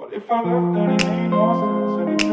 But if I left, then it made no sense